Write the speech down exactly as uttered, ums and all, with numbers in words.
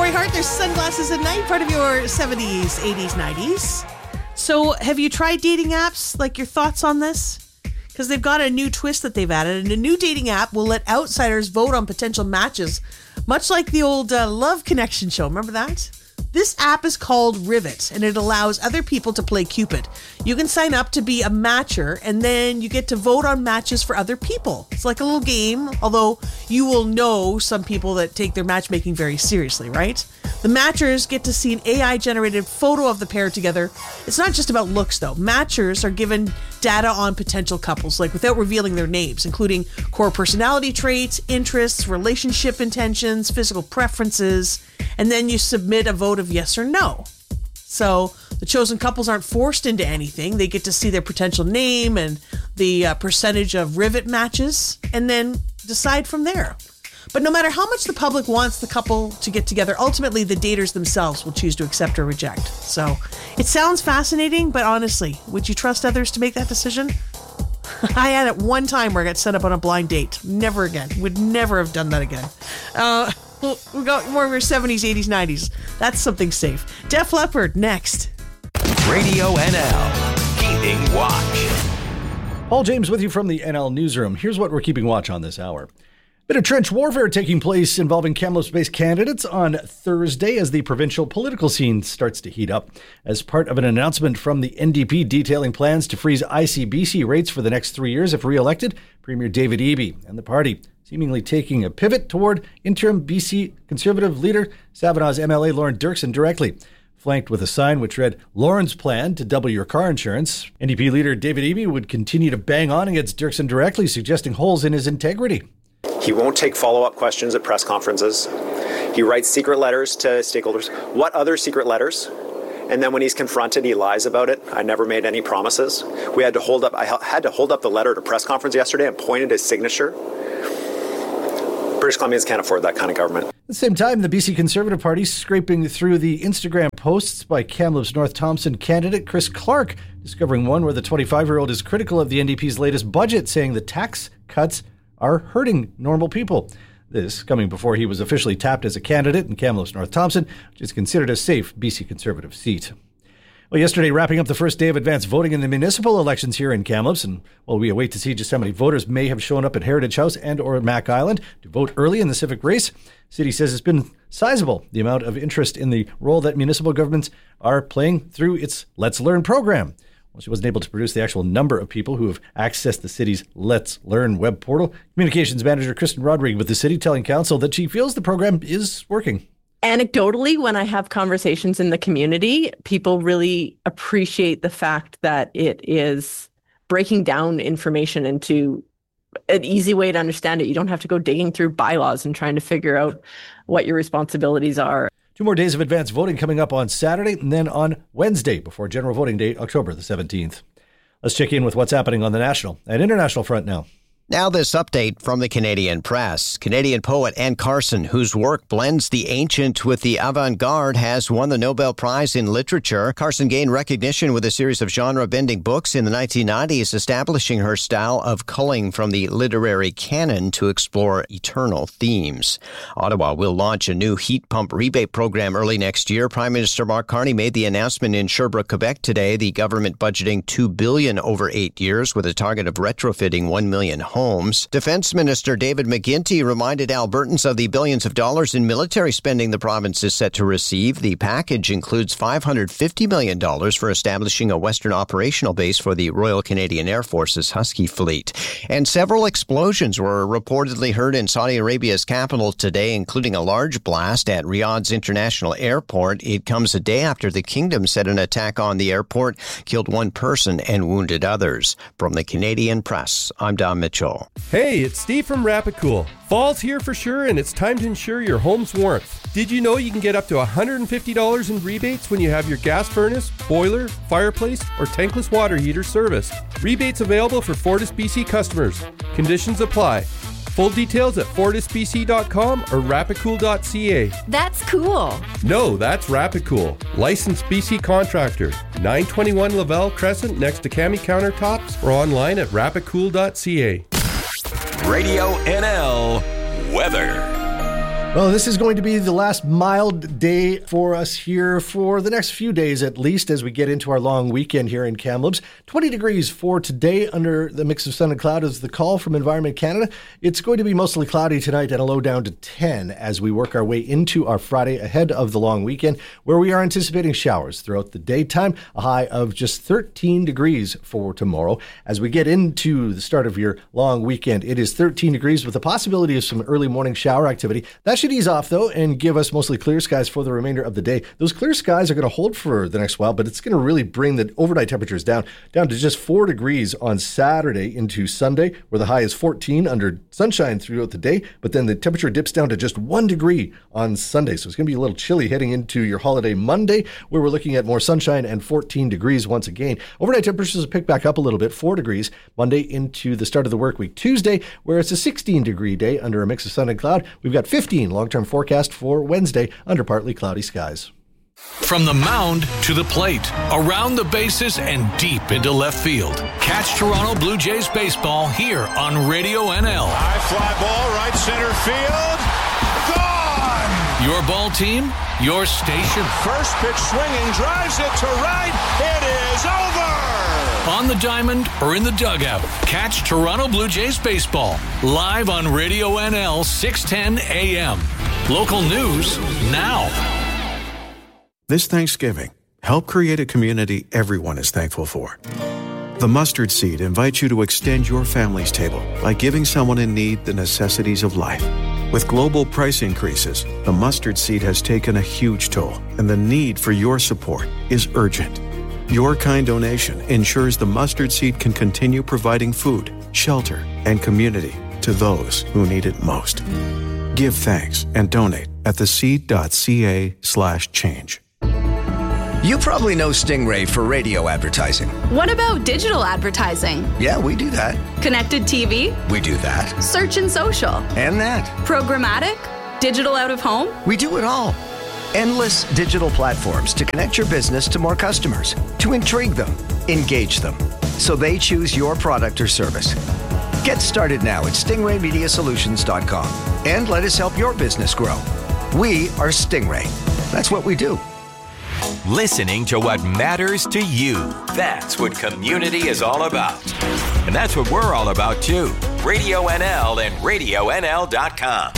Corey Hart, there's Sunglasses at Night, part of your seventies, eighties, nineties. So have you tried dating apps? Like, your thoughts on this? Because they've got a new twist that they've added, and a new dating app will let outsiders vote on potential matches, much like the old uh, Love Connection show. Remember that? This app is called Rivet, and it allows other people to play Cupid. You can sign up to be a matcher, and then you get to vote on matches for other people. It's like a little game, although you will know some people that take their matchmaking very seriously, right? The matchers get to see an A I-generated photo of the pair together. It's not just about looks, though. Matchers are given data on potential couples, like without revealing their names, including core personality traits, interests, relationship intentions, physical preferences, and then you submit a vote of yes or no. So the chosen couples aren't forced into anything. They get to see their potential name and the uh, percentage of Rivet matches, and then decide from there. But no matter how much the public wants the couple to get together, ultimately the daters themselves will choose to accept or reject. So it sounds fascinating, but honestly, would you trust others to make that decision? I had it one time where I got set up on a blind date. Never again. Would never have done that again. Uh, we got more of your seventies, eighties, nineties. That's something safe. Def Leppard, next. Radio N L, Keeping Watch. Paul James with you from the N L Newsroom. Here's what we're keeping watch on this hour. Bit of trench warfare taking place involving Kamloops-based candidates on Thursday as the provincial political scene starts to heat up. As part of an announcement from the N D P detailing plans to freeze I C B C rates for the next three years if re-elected, Premier David Eby and the party seemingly taking a pivot toward interim B C Conservative leader Savanah's M L A Lauren Dirksen directly. Flanked with a sign which read, "Lauren's plan to double your car insurance," N D P leader David Eby would continue to bang on against Dirksen directly, suggesting holes in his integrity. He won't take follow-up questions at press conferences. He writes secret letters to stakeholders. What other secret letters? And then when he's confronted, he lies about it. I never made any promises. We had to hold up, I had to hold up the letter at a press conference yesterday and pointed his signature. British Columbians can't afford that kind of government. At the same time, the B C Conservative Party scraping through the Instagram posts by Kamloops North Thompson candidate Chris Clark, discovering one where the twenty-five-year-old is critical of the N D P's latest budget, saying the tax cuts are hurting normal people. This coming before he was officially tapped as a candidate in Kamloops North Thompson, which is considered a safe B C Conservative seat. Well, yesterday, wrapping up the first day of advance voting in the municipal elections here in Kamloops, and while we await to see just how many voters may have shown up at Heritage House and or Mac Island to vote early in the civic race, the city says it's been sizable, the amount of interest in the role that municipal governments are playing through its Let's Learn program. Well, she wasn't able to produce the actual number of people who have accessed the city's Let's Learn web portal. Communications manager Kristen Rodrigue with the city telling council that she feels the program is working. Anecdotally, when I have conversations in the community, people really appreciate the fact that it is breaking down information into an easy way to understand it. You don't have to go digging through bylaws and trying to figure out what your responsibilities are. Two more days of advance voting coming up on Saturday and then on Wednesday before general voting day, October the seventeenth. Let's check in with what's happening on the national and international front now. Now this update from the Canadian Press. Canadian poet Anne Carson, whose work blends the ancient with the avant-garde, has won the Nobel Prize in Literature. Carson gained recognition with a series of genre-bending books in the nineteen nineties, establishing her style of culling from the literary canon to explore eternal themes. Ottawa will launch a new heat pump rebate program early next year. Prime Minister Mark Carney made the announcement in Sherbrooke, Quebec today, the government budgeting two billion dollars over eight years with a target of retrofitting one million homes. Homes. Defense Minister David McGuinty reminded Albertans of the billions of dollars in military spending the province is set to receive. The package includes five hundred fifty million dollars for establishing a Western operational base for the Royal Canadian Air Force's Husky fleet. And several explosions were reportedly heard in Saudi Arabia's capital today, including a large blast at Riyadh's International Airport. It comes a day after the kingdom said an attack on the airport killed one person and wounded others. From the Canadian Press, I'm Don Mitchell. Hey, it's Steve from Rapid Cool. Fall's here for sure, and it's time to ensure your home's warmth. Did you know you can get up to one hundred fifty dollars in rebates when you have your gas furnace, boiler, fireplace, or tankless water heater serviced? Rebates available for Fortis B C customers. Conditions apply. Full details at fortis b c dot com or rapid cool dot c a. That's cool. No, that's Rapid Cool. Licensed B C contractor. nine twenty-one Lavelle Crescent next to Cami Countertops or online at rapid cool dot c a. Radio N L weather. Well, this is going to be the last mild day for us here for the next few days at least as we get into our long weekend here in Kamloops. twenty degrees for today under the mix of sun and cloud is the call from Environment Canada. It's going to be mostly cloudy tonight and a low down to ten as we work our way into our Friday ahead of the long weekend, where we are anticipating showers throughout the daytime, a high of just thirteen degrees for tomorrow. As we get into the start of your long weekend, it is thirteen degrees with the possibility of some early morning shower activity. That should ease off, though, and give us mostly clear skies for the remainder of the day. Those clear skies are going to hold for the next while, but it's going to really bring the overnight temperatures down, down to just four degrees on Saturday into Sunday, where the high is fourteen under sunshine throughout the day, but then the temperature dips down to just one degree on Sunday. So it's going to be a little chilly heading into your holiday Monday, where we're looking at more sunshine and fourteen degrees once again. Overnight temperatures will pick back up a little bit, four degrees Monday into the start of the work week Tuesday, where it's a sixteen degree day under a mix of sun and cloud. We've got fifteen long-term forecast for Wednesday under partly cloudy skies. From the mound to the plate, around the bases and deep into left field. Catch Toronto Blue Jays baseball here on Radio N L. High fly ball, right center field. Gone! Your ball team, your station. First pitch swinging, drives it to right. It is over! On the diamond or in the dugout, catch Toronto Blue Jays baseball live on Radio N L six ten A M. Local news now. This Thanksgiving, help create a community everyone is thankful for. The Mustard Seed invites you to extend your family's table by giving someone in need the necessities of life. With global price increases, the Mustard Seed has taken a huge toll, and the need for your support is urgent. Your kind donation ensures the Mustard Seed can continue providing food, shelter, and community to those who need it most. Give thanks and donate at theseed.ca slash change. You probably know Stingray for radio advertising. What about digital advertising? Yeah, we do that. Connected T V? We do that. Search and social? And that. Programmatic? Digital out of home? We do it all. Endless digital platforms to connect your business to more customers, to intrigue them, engage them, so they choose your product or service. Get started now at stingray media solutions dot com and let us help your business grow. We are Stingray. That's what we do. Listening to what matters to you. That's what community is all about. And that's what we're all about, too. Radio N L and radio N L dot com.